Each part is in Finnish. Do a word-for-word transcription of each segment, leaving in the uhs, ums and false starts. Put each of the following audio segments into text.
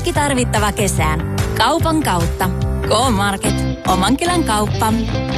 Kaikki tarvittava kesään. Kaupan kautta. K-Market. Oman kylän kauppa.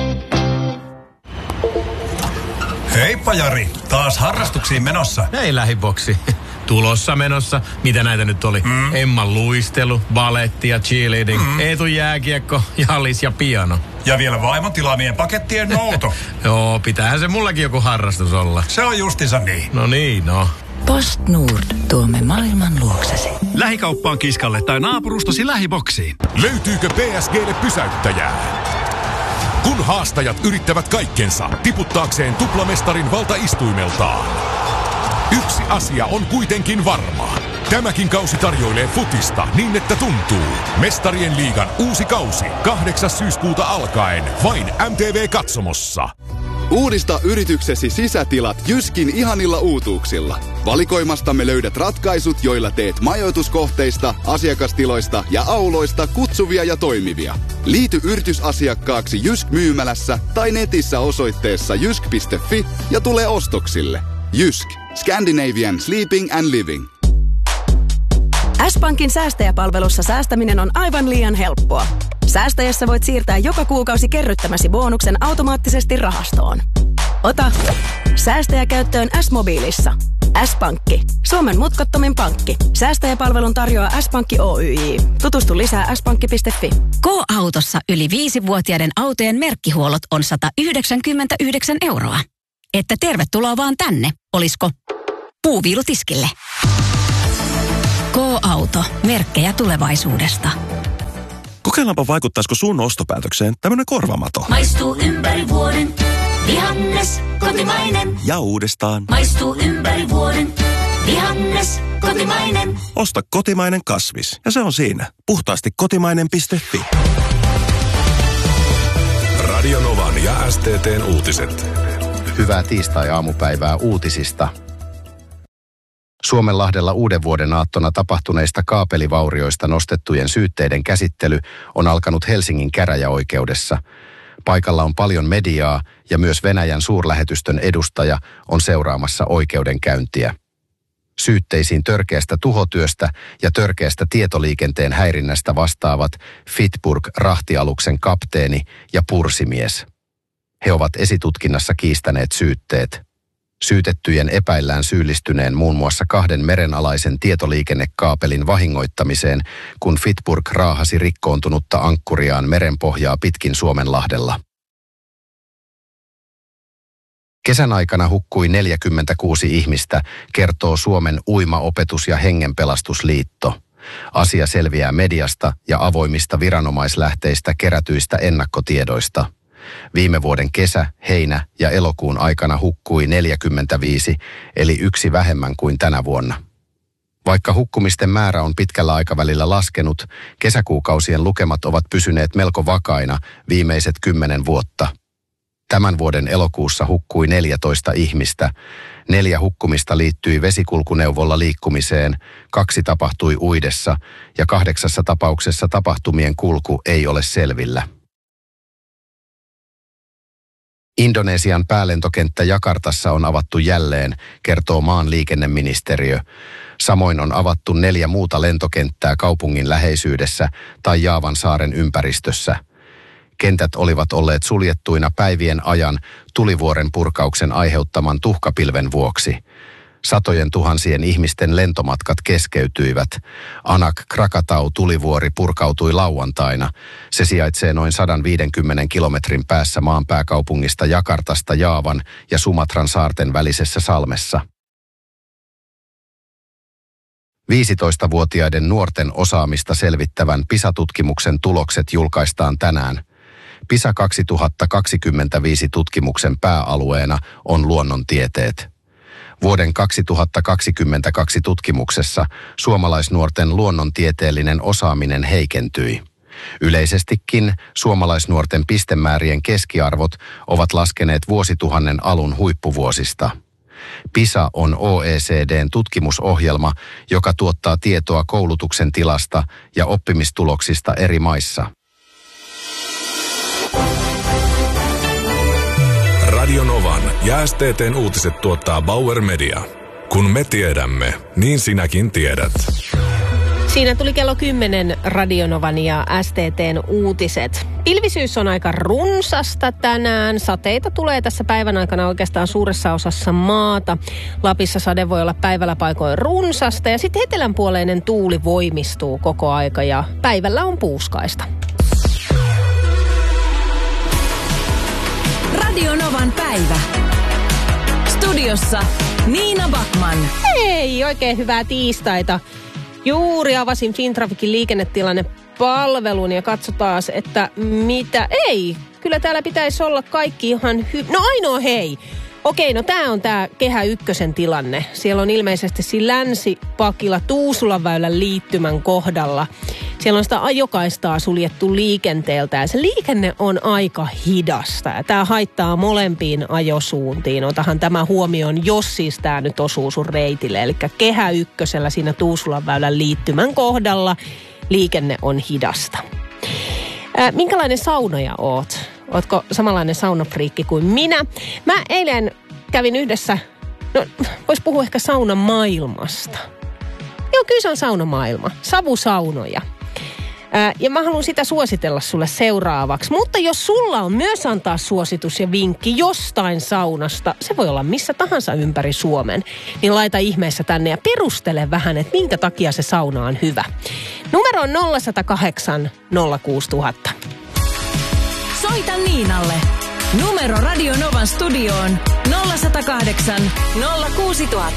Heippa Jari, taas harrastuksiin menossa. Hei lähiboksi. Tulossa menossa. Mitä näitä nyt oli? Mm. Emman luistelu, baletti ja cheerleading, mm. Eetun jääkiekko, jallis ja piano. Ja vielä vaimon tilaamien pakettien nouto. Joo, pitäähän se mullakin joku harrastus olla. Se on justiinsa niin. No niin, no. Post Nord tuomme maailman luoksesi. Lähikauppaan kiskalle tai naapurustosi lähiboksiin. Löytyykö P S G:lle pysäyttäjää? Kun haastajat yrittävät kaikkensa tiputtaakseen tuplamestarin valtaistuimeltaan. Yksi asia on kuitenkin varma. Tämäkin kausi tarjoilee futista niin, että tuntuu. Mestarien liigan uusi kausi. kahdeksas syyskuuta alkaen. Vain M T V-katsomossa. Uudista yrityksesi sisätilat Jyskin ihanilla uutuuksilla. Valikoimastamme löydät ratkaisut, joilla teet majoituskohteista, asiakastiloista ja auloista kutsuvia ja toimivia. Liity yritysasiakkaaksi Jysk myymälässä tai netissä osoitteessa jysk piste fi ja tule ostoksille. Jysk. Scandinavian Sleeping and Living. S-Pankin säästäjäpalvelussa säästäminen on aivan liian helppoa. Säästäjässä voit siirtää joka kuukausi kerryttämäsi bonuksen automaattisesti rahastoon. Ota säästäjäkäyttöön S-mobiilissa. S-Pankki. Suomen mutkattomin pankki. Säästäjäpalvelun tarjoaa S-Pankki Oyj. Tutustu lisää s pankki piste fi. K-autossa yli viisivuotiaiden autojen merkkihuollot on sata yhdeksänkymmentäyhdeksän euroa. Että tervetuloa vaan tänne, olisko puuviilutiskille. K-auto. Merkkejä tulevaisuudesta. Kokeillaanpa vaikuttaisiko sun ostopäätökseen tämmönen korvamato. Maistuu ympäri vuoden. Vihannes, kotimainen. Ja uudestaan. Maistuu ympäri vuoden. Vihannes, kotimainen. Osta kotimainen kasvis. Ja se on siinä. Puhtaasti kotimainen piste fi. Radio Novan ja S T T:n uutiset. Hyvää tiistai-aamupäivää uutisista. Suomenlahdella uuden vuoden aattona tapahtuneista kaapelivaurioista nostettujen syytteiden käsittely on alkanut Helsingin käräjäoikeudessa. Paikalla on paljon mediaa ja myös Venäjän suurlähetystön edustaja on seuraamassa oikeudenkäyntiä. Syytteisiin törkeästä tuhotyöstä ja törkeästä tietoliikenteen häirinnästä vastaavat Fitburg-rahtialuksen kapteeni ja pursimies. He ovat esitutkinnassa kiistäneet syytteet. Syytettyjen epäillään syyllistyneen muun muassa kahden merenalaisen tietoliikennekaapelin vahingoittamiseen, kun Fitburg raahasi rikkoontunutta ankkuriaan merenpohjaa pitkin Suomenlahdella. Kesän aikana hukkui neljäkymmentäkuusi ihmistä, kertoo Suomen uima-opetus- ja hengenpelastusliitto. Asia selviää mediasta ja avoimista viranomaislähteistä kerätyistä ennakkotiedoista. Viime vuoden kesä, heinä ja elokuun aikana hukkui neljäkymmentäviisi, eli yksi vähemmän kuin tänä vuonna. Vaikka hukkumisten määrä on pitkällä aikavälillä laskenut, kesäkuukausien lukemat ovat pysyneet melko vakaina viimeiset kymmenen vuotta. Tämän vuoden elokuussa hukkui neljätoista ihmistä. Neljä hukkumista liittyi vesikulkuneuvolla liikkumiseen, kaksi tapahtui uidessa ja kahdeksassa tapauksessa tapahtumien kulku ei ole selvillä. Indonesian päälentokenttä Jakartassa on avattu jälleen, kertoo maan liikenneministeriö. Samoin on avattu neljä muuta lentokenttää kaupungin läheisyydessä tai Jaavan saaren ympäristössä. Kentät olivat olleet suljettuina päivien ajan tulivuoren purkauksen aiheuttaman tuhkapilven vuoksi. Satojen tuhansien ihmisten lentomatkat keskeytyivät. Anak Krakatau tulivuori purkautui lauantaina. Se sijaitsee noin sata viisikymmentä kilometrin päässä maan pääkaupungista Jakartasta Jaavan ja Sumatran saarten välisessä salmessa. viisitoistavuotiaiden nuorten osaamista selvittävän PISA-tutkimuksen tulokset julkaistaan tänään. PISA kaksituhattakaksikymmentäviisi tutkimuksen pääalueena on luonnontieteet. Vuoden kaksituhattakaksikymmentäkaksi tutkimuksessa suomalaisnuorten luonnontieteellinen osaaminen heikentyi. Yleisestikin suomalaisnuorten pistemäärien keskiarvot ovat laskeneet vuosituhannen alun huippuvuosista. PISA on O E C D:n tutkimusohjelma, joka tuottaa tietoa koulutuksen tilasta ja oppimistuloksista eri maissa. Radio Novan ja S T T:n uutiset tuottaa Bauer Media. Kun me tiedämme, niin sinäkin tiedät. Siinä tuli kello kymmenen Radionovan ja S T T:n uutiset. Pilvisyys on aika runsasta tänään. Sateita tulee tässä päivän aikana oikeastaan suuressa osassa maata. Lapissa sade voi olla päivällä paikoin runsasta ja sitten etelänpuoleinen tuuli voimistuu koko aika ja päivällä on puuskaista. Radionovan päivä. Studiossa Niina Backman. Hei, oikein hyvää tiistaita. Juuri avasin Fintraficin liikennetilannepalvelun ja katsotaan, että mitä... Ei, kyllä täällä pitäisi olla kaikki ihan hyvin. No ainoa hei. Okei, no tää on tää Kehä Ykkösen tilanne. Siellä on ilmeisesti siinä Länsi-Pakila Tuusulanväylän liittymän kohdalla. Siellä on sitä ajokaistaa suljettu liikenteeltä ja se liikenne on aika hidasta. Ja tää haittaa molempiin ajosuuntiin. Otahan tämä huomioon, jos siis tää nyt osuu sun reitille. Eli Kehä Ykkösellä siinä Tuusulanväylän liittymän kohdalla liikenne on hidasta. Ää, minkälainen saunoja oot? Ootko samanlainen saunafriikki kuin minä? Mä eilen kävin yhdessä, no vois puhua ehkä saunamaailmasta. Joo, kyllä se on saunamaailma. Savusaunoja. Ää, ja mä haluan sitä suositella sulle seuraavaksi. Mutta jos sulla on myös antaa suositus ja vinkki jostain saunasta, se voi olla missä tahansa ympäri Suomen, niin laita ihmeessä tänne ja perustele vähän, että minkä takia se sauna on hyvä. Numero on nolla yksi nolla kahdeksan nolla kuusi nolla nolla nolla. Soita Niinalle. Numero Radionovan studioon nolla yksi nolla kahdeksan nolla kuusi nolla nolla nolla.